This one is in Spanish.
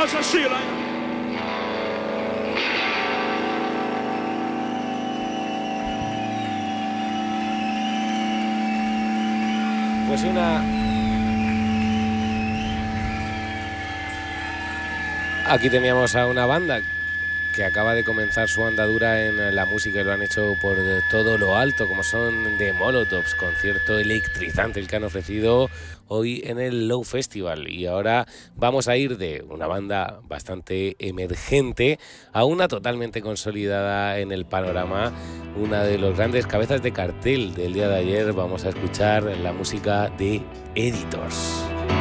casa Sheila. Pues aquí teníamos a una banda que acaba de comenzar su andadura en la música y lo han hecho por todo lo alto, como son The Molotovs, concierto electrizante el que han ofrecido hoy en el Low Festival. Y ahora vamos a ir de una banda bastante emergente a una totalmente consolidada en el panorama, una de los grandes cabezas de cartel del día de ayer. Vamos a escuchar la música de Editors.